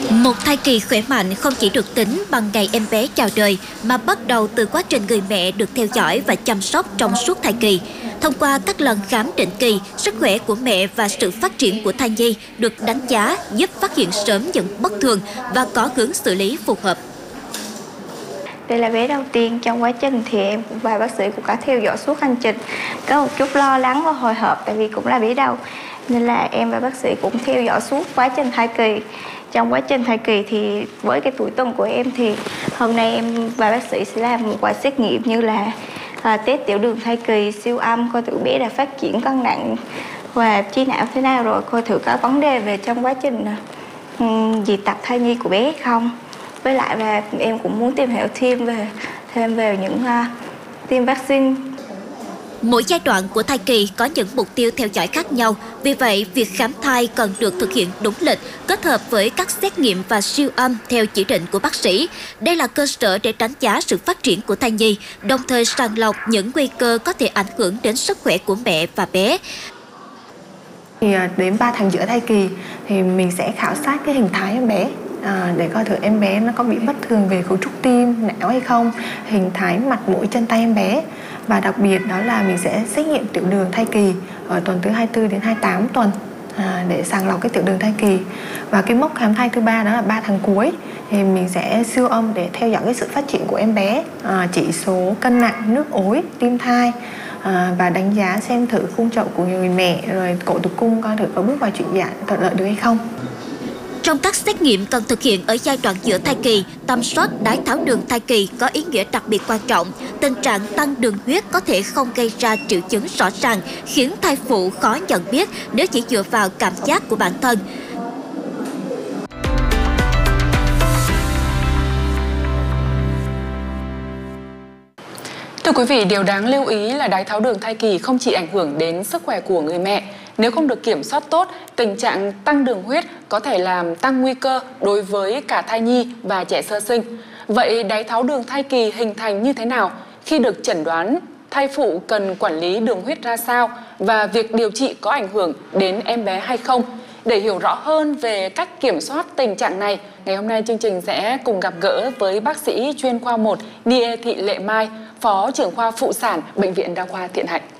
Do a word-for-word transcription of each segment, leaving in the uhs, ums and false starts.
Một thai kỳ khỏe mạnh không chỉ được tính bằng ngày em bé chào đời, mà bắt đầu từ quá trình người mẹ được theo dõi và chăm sóc trong suốt thai kỳ. Thông qua các lần khám định kỳ, sức khỏe của mẹ và sự phát triển của thai nhi được đánh giá, giúp phát hiện sớm những bất thường và có hướng xử lý phù hợp. Đây là bé đầu tiên trong quá trình thì em và bác sĩ cũng có theo dõi suốt hành trình. Có một chút lo lắng và hồi hộp tại vì cũng là bé đầu, nên là em và bác sĩ cũng theo dõi suốt quá trình thai kỳ. Trong quá trình thai kỳ thì với cái tuổi tuần của em thì hôm nay em và bác sĩ sẽ làm một vài xét nghiệm như là à, test tiểu đường thai kỳ, siêu âm, coi thử bé đã phát triển cân nặng và trí não thế nào rồi, coi thử có vấn đề về trong quá trình um, dị tật thai nhi của bé hay không. Với lại và em cũng muốn tìm hiểu thêm về thêm về những uh, tiêm vaccine. Mỗi giai đoạn của thai kỳ có những mục tiêu theo dõi khác nhau, vì vậy việc khám thai cần được thực hiện đúng lịch, kết hợp với các xét nghiệm và siêu âm theo chỉ định của bác sĩ. Đây là cơ sở để đánh giá sự phát triển của thai nhi, đồng thời sàng lọc những nguy cơ có thể ảnh hưởng đến sức khỏe của mẹ và bé. Thì đến ba tháng giữa thai kỳ thì mình sẽ khảo sát cái hình thái em bé. À, để coi thử em bé nó có bị bất thường về cấu trúc tim, não hay không, hình thái mặt, mũi, chân tay em bé. Và đặc biệt đó là mình sẽ xét nghiệm tiểu đường thai kỳ ở tuần thứ hai mươi tư đến hai mươi tám tuần à, để sàng lọc cái tiểu đường thai kỳ. Và cái mốc khám thai thứ ba đó là ba tháng cuối thì mình sẽ siêu âm để theo dõi cái sự phát triển của em bé, à, chỉ số cân nặng, nước ối, tim thai. À, và đánh giá xem thử khung chậu của người mẹ, rồi cổ tử cung coi thử có bước vào chuyển dạng thuận lợi được hay không. Trong các xét nghiệm cần thực hiện ở giai đoạn giữa thai kỳ, tầm soát đái tháo đường thai kỳ có ý nghĩa đặc biệt quan trọng. Tình trạng tăng đường huyết có thể không gây ra triệu chứng rõ ràng, khiến thai phụ khó nhận biết nếu chỉ dựa vào cảm giác của bản thân. Thưa quý vị, điều đáng lưu ý là đái tháo đường thai kỳ không chỉ ảnh hưởng đến sức khỏe của người mẹ. Nếu không được kiểm soát tốt, tình trạng tăng đường huyết có thể làm tăng nguy cơ đối với cả thai nhi và trẻ sơ sinh. Vậy đái tháo đường thai kỳ hình thành như thế nào? Khi được chẩn đoán, thai phụ cần quản lý đường huyết ra sao? Và việc điều trị có ảnh hưởng đến em bé hay không? Để hiểu rõ hơn về cách kiểm soát tình trạng này, ngày hôm nay chương trình sẽ cùng gặp gỡ với bác sĩ chuyên khoa một Nie Thị Lệ Mai, Phó trưởng khoa phụ sản Bệnh viện Đa khoa Thiện Hạnh.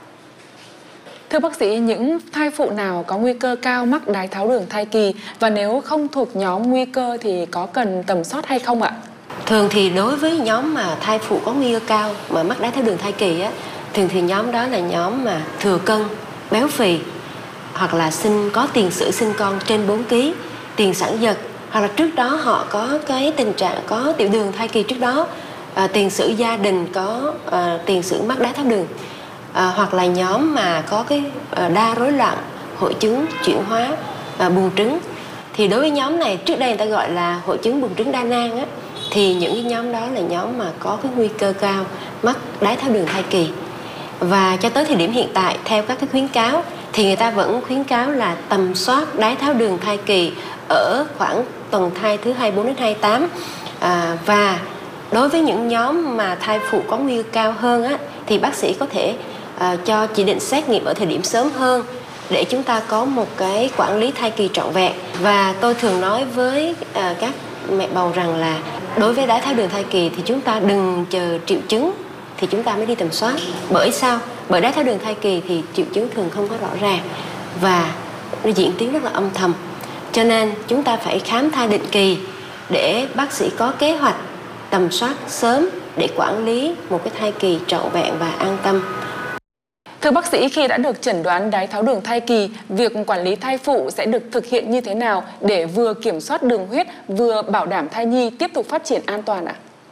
Thưa bác sĩ, những thai phụ nào có nguy cơ cao mắc đái tháo đường thai kỳ, và nếu không thuộc nhóm nguy cơ thì có cần tầm soát hay không ạ? Thường thì đối với nhóm mà thai phụ có nguy cơ cao mà mắc đái tháo đường thai kỳ á, thường thì nhóm đó là nhóm mà thừa cân, béo phì, hoặc là sinh có tiền sử sinh con trên bốn ki lô gam, tiền sản giật, hoặc là trước đó họ có cái tình trạng có tiểu đường thai kỳ trước đó, à, tiền sử gia đình có à, tiền sử mắc đái tháo đường, à, hoặc là nhóm mà có cái à, đa rối loạn hội chứng chuyển hóa à, buồng trứng. Thì đối với nhóm này, trước đây người ta gọi là hội chứng buồng trứng đa nang á, thì những cái nhóm đó là nhóm mà có cái nguy cơ cao mắc đái tháo đường thai kỳ. Và cho tới thời điểm hiện tại, theo các cái khuyến cáo thì người ta vẫn khuyến cáo là tầm soát đái tháo đường thai kỳ ở khoảng tuần thai thứ hai mươi bốn đến hai mươi tám. À, và đối với những nhóm mà thai phụ có nguy cơ cao hơn á, thì bác sĩ có thể à, cho chỉ định xét nghiệm ở thời điểm sớm hơn để chúng ta có một cái quản lý thai kỳ trọn vẹn. Và tôi thường nói với à, các mẹ bầu rằng là đối với đái tháo đường thai kỳ thì chúng ta đừng chờ triệu chứng thì chúng ta mới đi tầm soát. Bởi sao? Bởi đái tháo đường thai kỳ thì triệu chứng thường không có rõ ràng và nó diễn tiến rất là âm thầm. Cho nên chúng ta phải khám thai định kỳ để bác sĩ có kế hoạch tầm soát sớm để quản lý một cái thai kỳ trọn vẹn và an tâm. Thưa bác sĩ, khi đã được chẩn đoán đái tháo đường thai kỳ, việc quản lý thai phụ sẽ được thực hiện như thế nào để vừa kiểm soát đường huyết, vừa bảo đảm thai nhi tiếp tục phát triển an toàn ạ?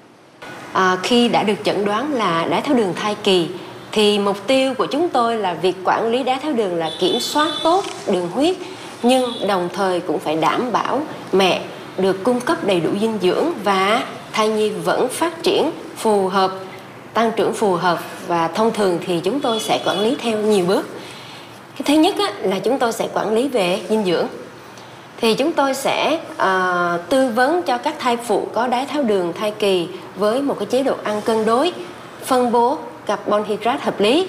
À, khi đã được chẩn đoán là đái tháo đường thai kỳ thì mục tiêu của chúng tôi là việc quản lý đái tháo đường là kiểm soát tốt đường huyết, nhưng đồng thời cũng phải đảm bảo mẹ được cung cấp đầy đủ dinh dưỡng và thai nhi vẫn phát triển phù hợp, tăng trưởng phù hợp. Và thông thường thì chúng tôi sẽ quản lý theo nhiều bước. Cái thứ nhất á, là chúng tôi sẽ quản lý về dinh dưỡng. Thì chúng tôi sẽ uh, tư vấn cho các thai phụ có đái tháo đường thai kỳ với một cái chế độ ăn cân đối, phân bố carbon hydrate hợp lý